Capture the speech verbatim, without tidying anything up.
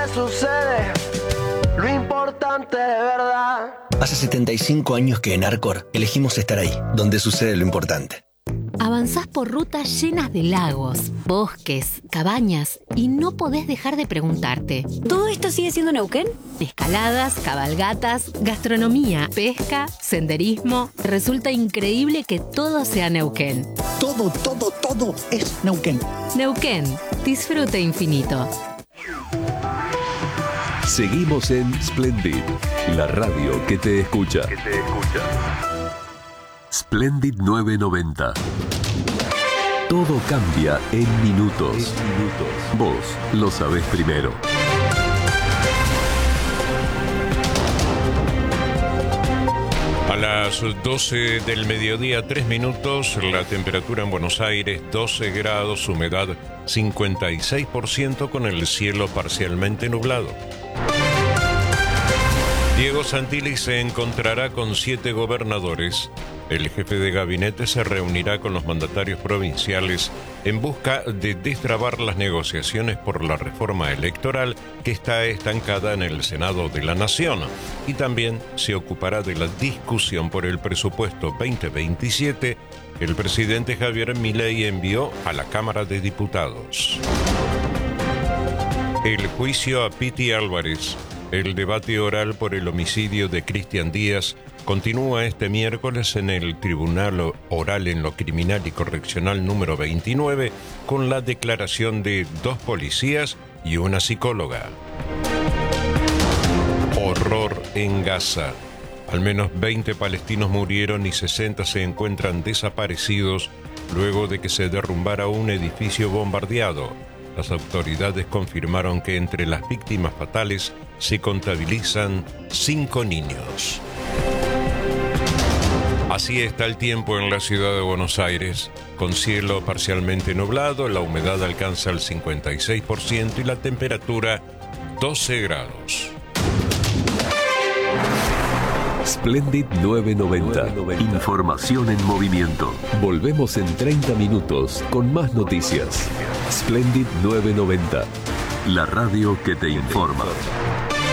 sucede, lo importante de verdad. Hace setenta y cinco años que en Arcor elegimos estar ahí, donde sucede lo importante. Avanzás por rutas llenas de lagos, bosques, cabañas y no podés dejar de preguntarte: ¿todo esto sigue siendo Neuquén? Escaladas, cabalgatas, gastronomía, pesca, senderismo. Resulta increíble que todo sea Neuquén. Todo, todo, todo es Neuquén. Neuquén, disfrute infinito. Seguimos en Splendid, la radio que te escucha. Que te escucha. Splendid nueve noventa. Todo cambia en minutos. En minutos. Vos lo sabés primero. A las doce del mediodía, tres minutos, la temperatura en Buenos Aires, doce grados, humedad cincuenta y seis por ciento con el cielo parcialmente nublado. Diego Santilli se encontrará con siete gobernadores. El jefe de gabinete se reunirá con los mandatarios provinciales en busca de destrabar las negociaciones por la reforma electoral que está estancada en el Senado de la Nación, y también se ocupará de la discusión por el presupuesto veinte veintisiete que el presidente Javier Milei envió a la Cámara de Diputados. El juicio a Piti Álvarez. El debate oral por el homicidio de Cristian Díaz continúa este miércoles en el Tribunal Oral en lo Criminal y Correccional número veintinueve con la declaración de dos policías y una psicóloga. Horror en Gaza. Al menos veinte palestinos murieron y sesenta se encuentran desaparecidos luego de que se derrumbara un edificio bombardeado. Las autoridades confirmaron que entre las víctimas fatales se contabilizan cinco niños. Así está el tiempo en la ciudad de Buenos Aires, con cielo parcialmente nublado, la humedad alcanza el cincuenta y seis por ciento y la temperatura doce grados. Splendid nueve noventa. Información en movimiento. Volvemos en treinta minutos con más noticias. Splendid nueve noventa. La radio que te informa.